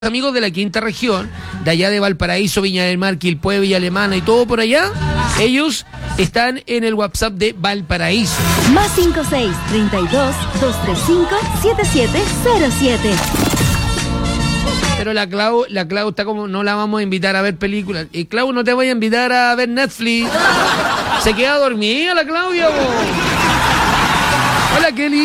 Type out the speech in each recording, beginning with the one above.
amigos de la quinta región, de allá de Valparaíso, Viña del Mar, Quilpué, Villa Alemana y todo por allá, ellos están en el WhatsApp de Valparaíso. Más 56-32-235-7707. Pero la Clau está como, no la vamos a invitar a ver películas. Y Clau, no te voy a invitar a ver Netflix. Se queda dormida la Claudia, bo. Hola, Kelly.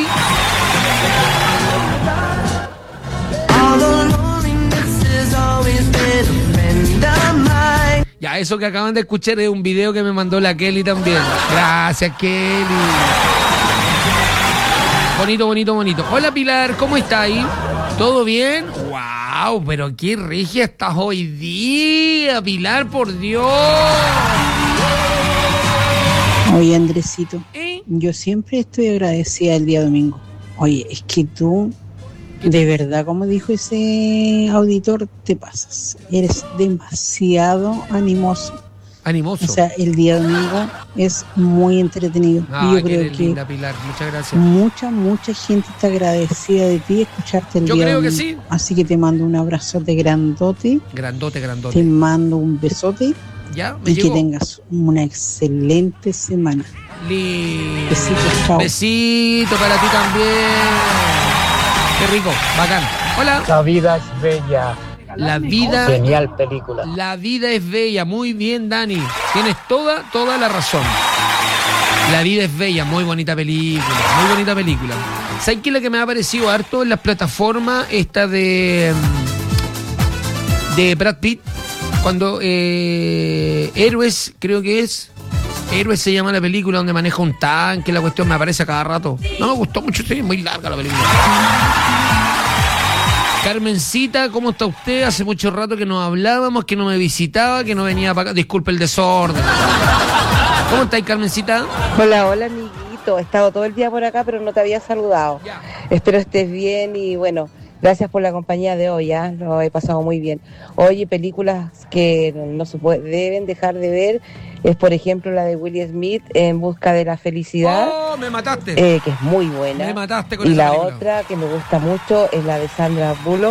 Ya, eso que acaban de escuchar es un video que me mandó la Kelly también. Gracias, Kelly. Bonito. Hola, Pilar, ¿cómo está ahí? ¿Todo bien? ¡Wow! Pero qué regia estás hoy día, Pilar, por Dios. Oye, Andresito, yo siempre estoy agradecida el día domingo. Oye, es que tú, de verdad, como dijo ese auditor, te pasas. Eres demasiado animoso. Animoso. O sea, el día domingo es muy entretenido. Y yo creo que linda, Pilar. Muchas gracias. mucha gente está agradecida de ti escucharte el Yo día creo domingo. que sí. Así que te mando un abrazote grandote. Grandote. Te mando un besote. Ya, me Y llegó. que tengas una excelente semana. Besitos, chao. Besito para ti también. Qué rico, bacán. Hola. La vida es bella. La vida. Genial película. La vida es bella. Muy bien, Dani. Tienes toda la razón. La vida es bella. Muy bonita película. ¿Sabes qué es lo que me ha parecido harto en las plataformas esta de Brad Pitt? Cuando Héroes, creo que es. Héroes se llama la película, donde maneja un tanque. La cuestión me aparece a cada rato. No me gustó mucho, es muy larga la película. Carmencita, ¿cómo está usted? Hace mucho rato que nos hablábamos, que no me visitaba, que no venía para acá. Disculpe el desorden. ¿Cómo estáis, Carmencita? Hola, amiguito. He estado todo el día por acá, pero no te había saludado. Ya. Espero estés bien y bueno, gracias por la compañía de hoy, ¿ah? Lo he pasado muy bien. Oye, películas que no se deben dejar de ver es, por ejemplo, la de Will Smith, En busca de la felicidad. ¡Oh, me mataste! Que es muy buena. Me mataste con y esa la película. otra que me gusta mucho es la de Sandra Bullock,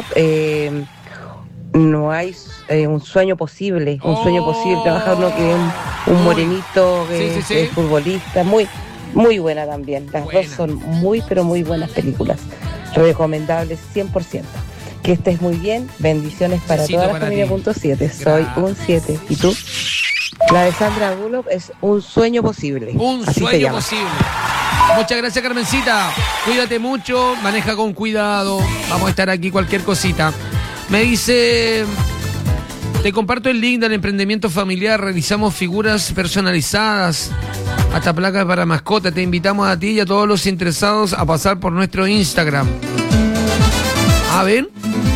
No hay un sueño posible. Un sueño posible. Trabaja uno que es un morenito, que Sí. es futbolista. Muy buena también. Las Buena. dos son pero muy buenas películas. Recomendables 100%. Que estés muy bien. Bendiciones para Besito toda la para familia ti. punto 7. Soy un 7. ¿Y tú? La de Sandra Bullock es Un sueño posible. Un Así se sueño llama. posible. Muchas gracias, Carmencita. Cuídate mucho, maneja con cuidado. Vamos a estar aquí cualquier cosita. Me dice, te comparto el link del emprendimiento familiar. Realizamos figuras personalizadas, hasta placas para mascotas. Te invitamos a ti y a todos los interesados a pasar por nuestro Instagram. A ver.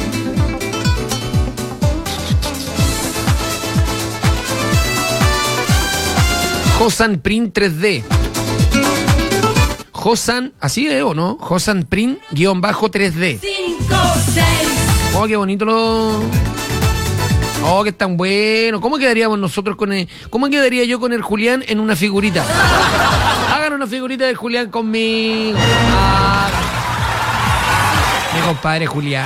Josan Print 3D. Josan, ¿así es o no? Josan Print _3D. Oh, qué bonito lo. Oh, que tan bueno. ¿Cómo quedaríamos nosotros con el. ¿Cómo quedaría yo con el Julián en una figurita? Hagan una figurita de Julián conmigo. Mi compadre Julián.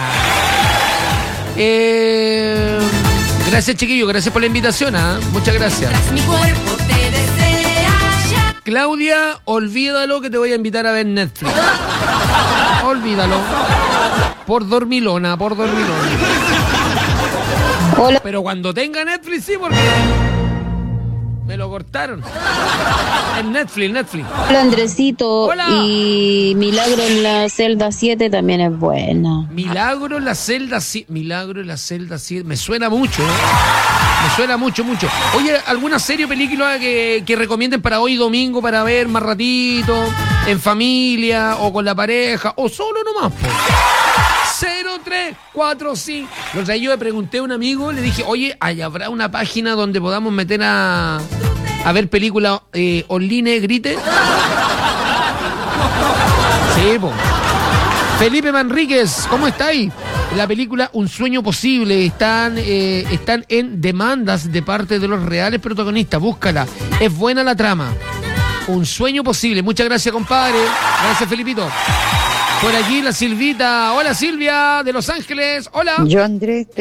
Gracias, chiquillos. Gracias por la invitación. Muchas gracias. Mi cuerpo te desea ya. Claudia, olvídalo que te voy a invitar a ver Netflix. Olvídalo. Por dormilona. Hola. Pero cuando tenga Netflix, sí, porque me lo cortaron. En Netflix. Hola, Andresito. Hola. Y Milagro en la celda 7 también es buena. Milagro en la celda 7. Me suena mucho. Me suena mucho. Oye, ¿alguna serie o película que recomienden para hoy domingo para ver más ratito? En familia o con la pareja o solo nomás, po. 0345. Los días yo le pregunté a un amigo, le dije, oye, ¿habrá una página donde podamos meter a ver películas online, grite? Sí, po. Felipe Manríquez, ¿cómo estáis? La película Un sueño posible están en demandas de parte de los reales protagonistas. Búscala, es buena la trama. Un sueño posible. Muchas gracias, compadre. Gracias, Felipito. Por aquí la Silvita. Hola Silvia, de Los Ángeles. Hola. Yo, Andrés,